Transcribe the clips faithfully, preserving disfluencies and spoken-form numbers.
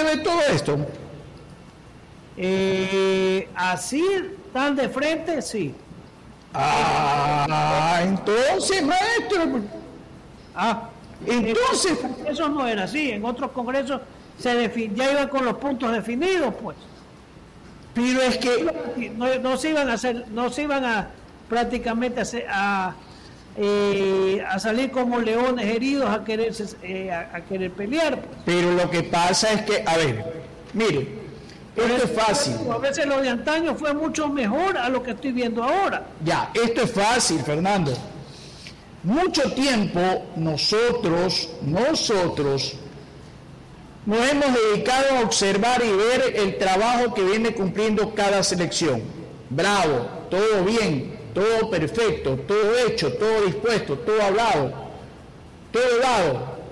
de todo esto? Eh, así, tan de frente, sí. Ah, entonces, maestro. Ah, entonces. Eso no era así. En otros congresos se defin- ya iban con los puntos definidos, pues. Pero es que no, no se iban a hacer, no se iban a prácticamente a, hacer, a, eh, a salir como leones heridos a querer, eh, a, a querer pelear, pues. Pero lo que pasa es que, a ver, mire. Esto es fácil. A veces lo de antaño fue mucho mejor a lo que estoy viendo ahora. Ya, esto es fácil, Fernando. Mucho tiempo nosotros, nosotros, nos hemos dedicado a observar y ver el trabajo que viene cumpliendo cada selección. Bravo, todo bien, todo perfecto, todo hecho, todo dispuesto, todo hablado, todo dado.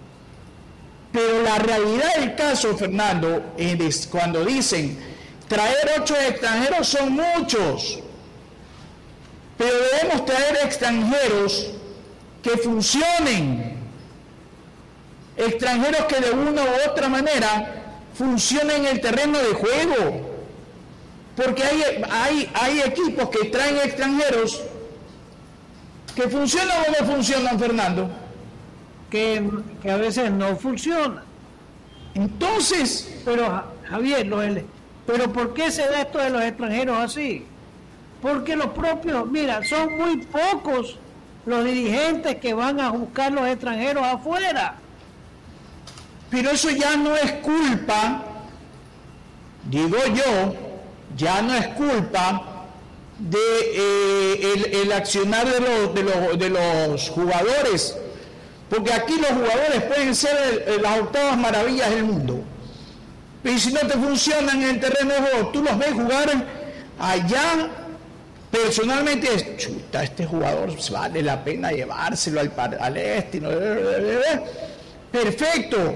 Pero la realidad del caso, Fernando, es cuando dicen traer ocho extranjeros son muchos, pero debemos traer extranjeros que funcionen, extranjeros que de una u otra manera funcionen en el terreno de juego, porque hay, hay, hay equipos que traen extranjeros que funcionan o no funcionan, Fernando. Que, que a veces no funciona. Entonces, pero Javier, los, pero ¿por qué se da esto de los extranjeros así? Porque los propios, mira, son muy pocos los dirigentes que van a buscar los extranjeros afuera. Pero eso ya no es culpa, digo yo, ya no es culpa de eh, el, el accionar de los, de los, de los jugadores. Porque aquí los jugadores pueden ser el, el, las octavas maravillas del mundo. Y si no te funcionan en el terreno de juego, tú los ves jugar allá, personalmente, es, chuta, este jugador vale la pena llevárselo al, al este. No, perfecto.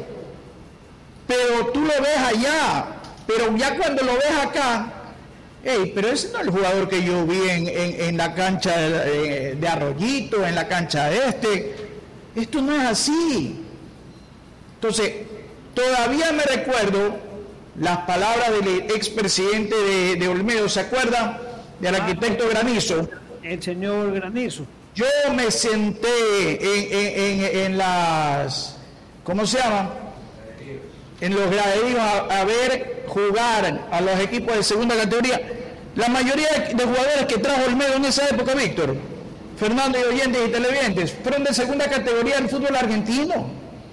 Pero tú lo ves allá. Pero ya cuando lo ves acá, hey, pero ese no es el jugador que yo vi en, en, en la cancha de, de Arroyito, en la cancha de este. Esto no es así. Entonces, todavía me recuerdo las palabras del expresidente de, de Olmedo, ¿se acuerdan? Del arquitecto Granizo. El señor Granizo. Yo me senté en, en, en, en las, ¿cómo se llama? En los graderíos a, a ver jugar a los equipos de segunda categoría. La mayoría de jugadores que trajo Olmedo en esa época, Víctor, Fernando y oyentes y televidentes, fueron de segunda categoría del fútbol argentino.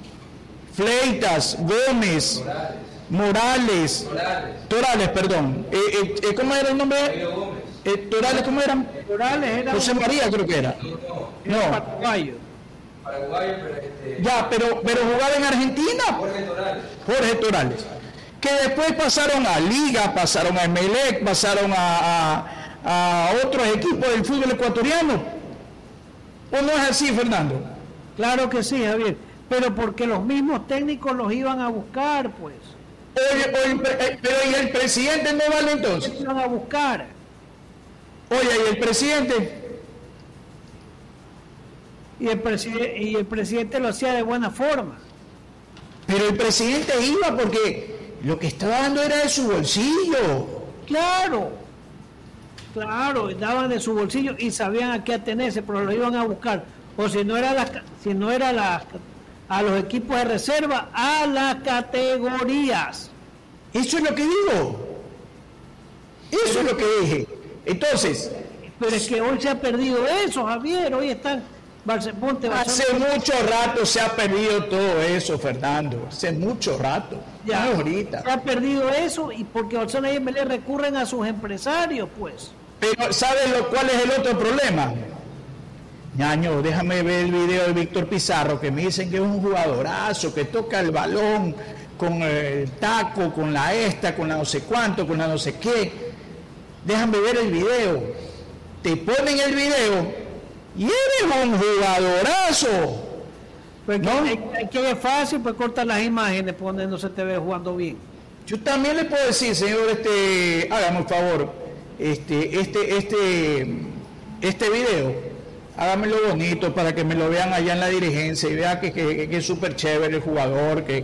Fleitas, Gómez, Morales, Morales, Torales, perdón. Eh, eh, ¿Cómo era el nombre? Eh, Torales, ¿cómo eran? Torales era José María, creo que era. No, no. Paraguayo. Paraguayo, pero este... Ya, pero, pero jugaba en Argentina. Jorge Torales. Jorge Torales. Que después pasaron a Liga, pasaron a Emelec, pasaron a, a, a otros equipos del fútbol ecuatoriano. ¿O no es así, Fernando? Claro que sí, Javier, pero porque los mismos técnicos los iban a buscar, pues. Oye, oye, pero ¿y el presidente no vale entonces? Los iban a buscar. Oye, ¿y el presidente? Y el, preside y el presidente lo hacía de buena forma. Pero el presidente iba porque lo que estaba dando era de su bolsillo. Claro. Claro, daban de su bolsillo y sabían a qué atenerse, pero lo iban a buscar. O si no era la, si no era la, a los equipos de reserva, a las categorías. Eso es lo que digo. Eso es lo que dije. Entonces. Pero es que hoy se ha perdido eso, Javier. Hoy están. Ponte, hace mucho rato se ha perdido todo eso, Fernando. Hace mucho rato. Ya, no ahorita. Se ha perdido eso y porque Bolsonaro y M L E recurren a sus empresarios, pues. Pero ¿sabes lo, cuál es el otro problema? Ñaño, déjame ver el video de Víctor Pizarro, que me dicen que es un jugadorazo, que toca el balón con el taco, con la esta, con la no sé cuánto, con la no sé qué. Déjame ver el video. Te ponen el video y eres un jugadorazo. Pues ¿no? Hay, hay que ver fácil, pues cortar las imágenes, donde no se te ve jugando bien. Yo también le puedo decir, señor, este, hágame un favor, este, este, este, este video, hágamelo bonito para que me lo vean allá en la dirigencia y vean que, que, que es súper chévere el jugador, que,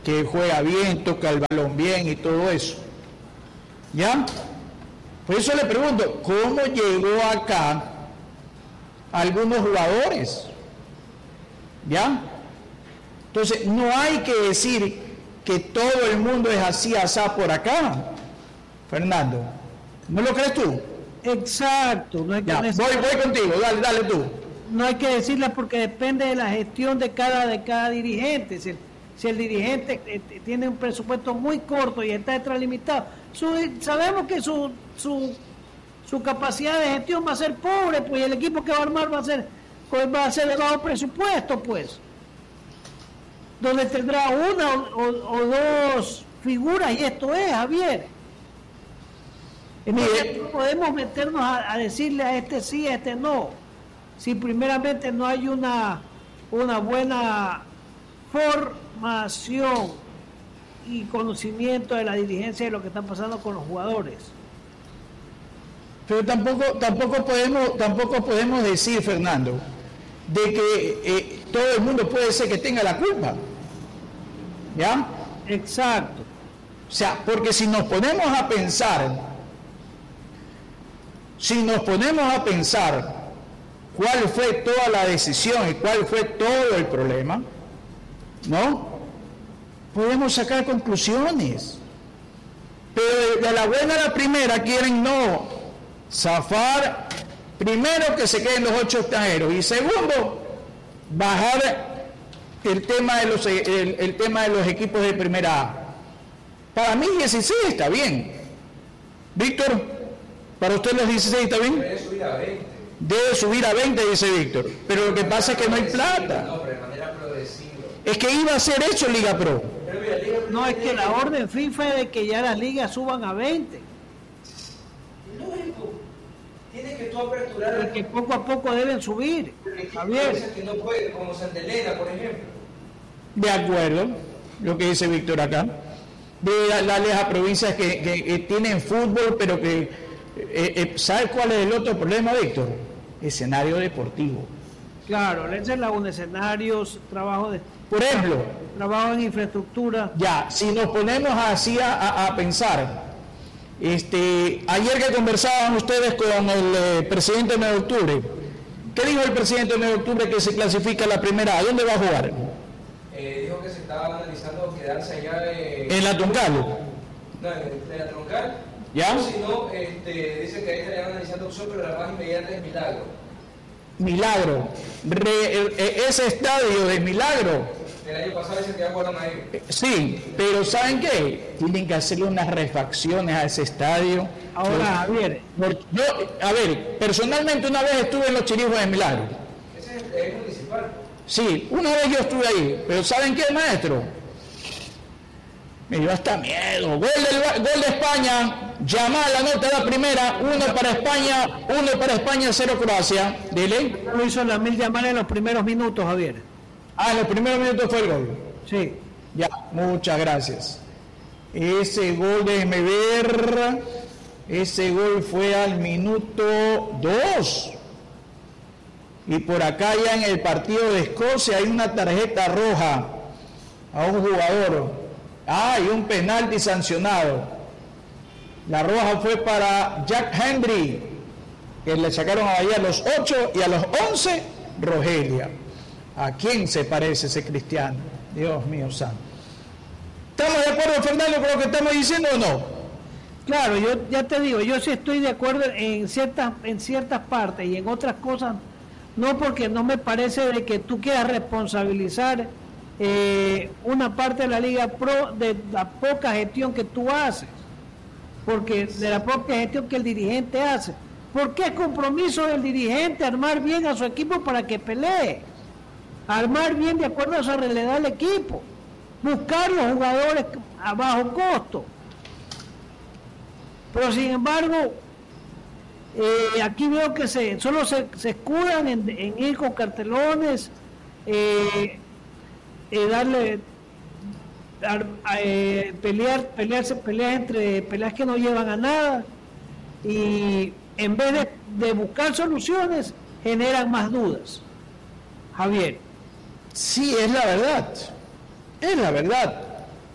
que juega bien, toca el balón bien y todo eso. ¿Ya? Por eso le pregunto, ¿cómo llegó acá algunos jugadores? ¿Ya? Entonces, no hay que decir que todo el mundo es así, asá por acá, Fernando. ¿No lo crees tú? Exacto. No hay que Ya, voy, voy contigo, dale, dale tú. No hay que decirla porque depende de la gestión de cada, de cada dirigente. Si el, si el dirigente eh, tiene un presupuesto muy corto y está extralimitado, su, sabemos que su, su, su capacidad de gestión va a ser pobre, pues, y el equipo que va a armar va a ser, pues, va a ser de bajo presupuesto, pues. Donde tendrá una o, o, o dos figuras, y esto es, Javier. Entonces, no podemos meternos a, a decirle a este sí, a este no, si primeramente no hay una, una buena formación y conocimiento de la dirigencia de lo que está pasando con los jugadores. Pero tampoco, tampoco podemos, tampoco podemos decir, Fernando, de que eh, todo el mundo puede ser que tenga la culpa. ¿Ya? Exacto. O sea, porque si nos ponemos a pensar, si nos ponemos a pensar cuál fue toda la decisión y cuál fue todo el problema, ¿no? Podemos sacar conclusiones. Pero de la buena a la primera quieren no zafar, primero que se queden los ocho extranjeros y segundo, bajar el tema de los el, el tema de los equipos de primera A. Para mí dieciséis está bien. Víctor, para usted los dieciséis está bien. Debe subir a veinte. Debe subir a veinte, dice Víctor. Pero lo que pasa es que no hay plata. No, pero de manera progresiva. Es que iba a hacer eso Liga Pro. Pero mira, Liga Pro No, es que la tiene- orden FIFA es de que ya las ligas suban a veinte. Lógico. Tiene que tú aperturar Porque poco a poco deben subir. Javier. que no puede, como Santa Elena, por ejemplo. De acuerdo, lo que dice Víctor acá. De darles a provincias que, que, que tienen fútbol, pero que... Eh, eh, ¿Sabes cuál es el otro problema, Víctor? Escenario deportivo. Claro, esa es la un escenarios, trabajo de Por ejemplo, trabajo en infraestructura. ya, si nos ponemos así a, a, a pensar, este, ayer que conversaban ustedes con el eh, presidente de nueve de octubre, ¿qué dijo el presidente de nueve de octubre que se clasifica a la primera? ¿A dónde va a jugar? Eh, dijo que se estaba analizando quedarse allá eh, En la Tuncal. No, en, en la Troncal. ¿Ya? O si no, este, dice que ahí estarían analizando opción, pero la más inmediata es Milagro. Milagro. Re- eh, ese estadio de Milagro. El año pasado dice que ya jugaron ahí. Eh, Sí, pero ¿saben qué? Tienen que hacerle unas refacciones a ese estadio. Ahora, Javier, Porque yo, a ver, personalmente una vez estuve en los Chirijos de Milagro. Ese es, es municipal. Sí, una vez yo estuve ahí, pero ¿saben qué, maestro? Me dio hasta miedo. Gol, del, gol de España, Yamal anota la primera, uno para España, uno para España, cero Croacia. Dile. lo hizo la mil llamar en los primeros minutos, Javier. Ah, en los primeros minutos fue el gol. Sí. Ya, muchas gracias. Ese gol, déjeme ver, ese gol fue al minuto dos. Y por acá ya en el partido de Escocia hay una tarjeta roja a un jugador. Ah, y un penalti sancionado. La roja fue para Jack Hendry, que le sacaron ahí a los ocho y a los once, Rogelia. ¿A quién se parece ese cristiano? Dios mío santo. ¿Estamos de acuerdo, Fernando, con lo que estamos diciendo o no? Claro, yo ya te digo, yo sí estoy de acuerdo en ciertas en ciertas partes y en otras cosas no, porque no me parece de que tú quieras responsabilizar eh, una parte de la Liga Pro de la poca gestión que tú haces, porque de la propia gestión que el dirigente hace. Porque es compromiso del dirigente armar bien a su equipo para que pelee, armar bien de acuerdo a su realidad del equipo, buscar los jugadores a bajo costo. Pero sin embargo, eh, aquí veo que se solo se, se escudan en, en ir con cartelones, eh, eh, darle dar, eh, pelear, pelearse, peleas entre peleas que no llevan a nada, y en vez de, de buscar soluciones generan más dudas. Javier. Sí, es la verdad. Es la verdad.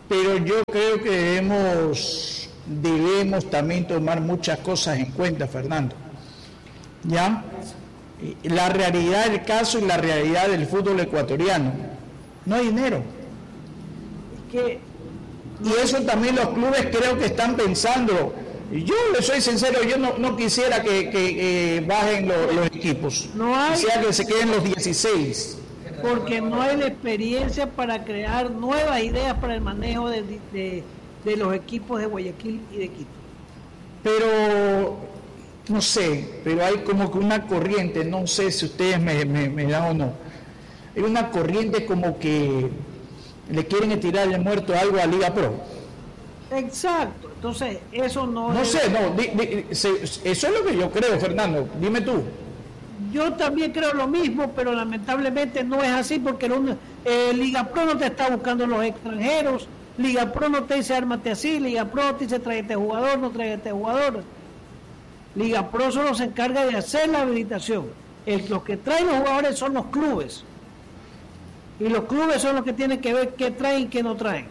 pero yo creo que debemos, debemos también tomar muchas cosas en cuenta, Fernando. ¿Ya? La realidad del caso y la realidad del fútbol ecuatoriano. No hay dinero. Es que, y eso también los clubes creo que están pensando. Yo le soy sincero, yo no, no quisiera que, que eh, bajen lo, los equipos. No hay, quisiera que se queden los dieciséis. Porque no hay la experiencia para crear nuevas ideas para el manejo de, de, de los equipos de Guayaquil y de Quito. Pero, no sé, pero hay como que una corriente, no sé si ustedes me, me, me dan o no. Hay una corriente como que le quieren tirar el muerto algo a Liga Pro. Exacto, entonces eso no No es... sé, no, di, di, se, eso es lo que yo creo, Fernando, dime tú. Yo también creo lo mismo, pero lamentablemente no es así porque el, eh, Liga Pro no te está buscando los extranjeros, Liga Pro no te dice ármate así, Liga Pro te dice trae este jugador, no trae este jugador. Liga Pro solo se encarga de hacer la habilitación. El, los que traen los jugadores son los clubes. Y los clubes son los que tienen que ver qué traen y qué no traen.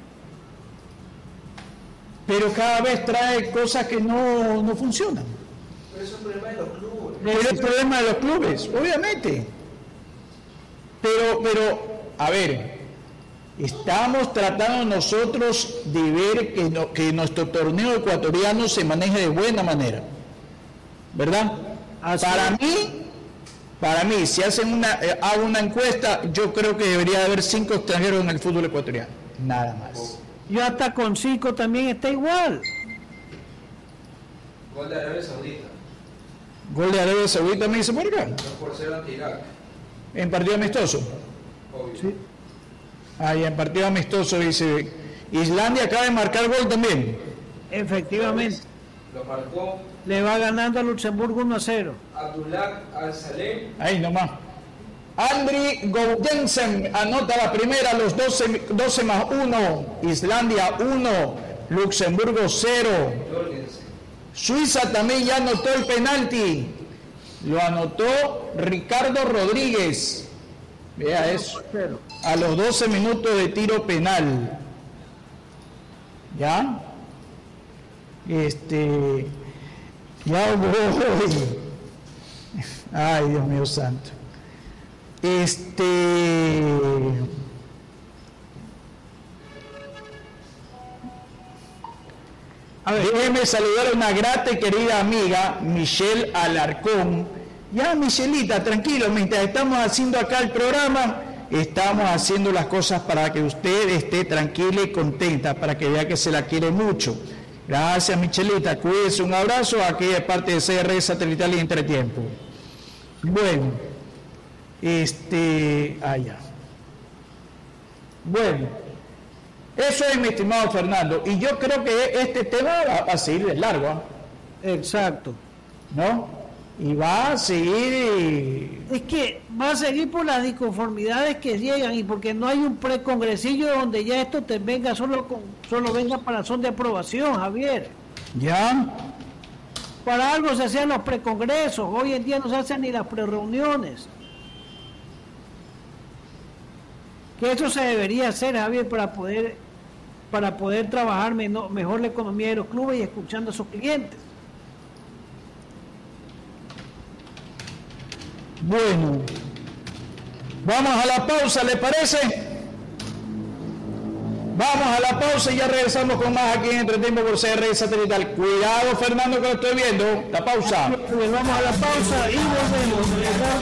Pero cada vez trae cosas que no, no funcionan. Pero eso es un problema de los clubes. Pero es el problema de los clubes, obviamente. Pero, pero, a ver, estamos tratando nosotros de ver que, no, que nuestro torneo ecuatoriano se maneje de buena manera, ¿verdad? Así para es. mí, para mí, si hacen una, eh, hago una encuesta, yo creo que debería haber cinco extranjeros en el fútbol ecuatoriano, nada más. Yo hasta con cinco también está igual. Gol de Arabia Saudita. Gol de Arabia Saudita me dice por acá. dos por cero ante Irak. En partido amistoso. Obvio. Sí. Ah, y en partido amistoso dice, Islandia acaba de marcar gol también. Efectivamente. Lo marcó. Le va ganando a Luxemburgo uno a cero. Abdullah Al-Salem. Ahí nomás. Andri Goudensen anota la primera, los doce, doce más uno. Islandia uno, Luxemburgo cero. Suiza también ya anotó el penalti. Lo anotó Ricardo Rodríguez. Vea eso. A los doce minutos de tiro penal. ¿Ya? Este. Ya voy. Ay, Dios mío santo. Este. A ver, déjeme saludar a una grata y querida amiga, Michelle Alarcón. Ya, Michelita, tranquilo, mientras estamos haciendo acá el programa, estamos haciendo las cosas para que usted esté tranquila y contenta, para que vea que se la quiere mucho. Gracias, Michelita, cuídese, un abrazo, aquí de parte de C R Satelital y Entretiempo. Bueno, este, allá. Bueno, eso es, mi estimado Fernando, y yo creo que este tema va a seguir de largo, ¿eh? Exacto. ¿No? Y va a seguir. Es que va a seguir por las disconformidades que llegan y porque no hay un precongresillo donde ya esto te venga solo con, solo venga para son de aprobación, Javier. ¿Ya? Para algo se hacían los precongresos, hoy en día no se hacen ni las prereuniones. Que eso se debería hacer, Javier, para poder para poder trabajar menor, mejor la economía de los clubes y escuchando a sus clientes. Bueno, vamos a la pausa, ¿le parece? Vamos a la pausa y ya regresamos con más aquí en Entretiempo por C R Satelital. Cuidado, Fernando, que lo estoy viendo. La pausa. Vamos a la pausa y volvemos.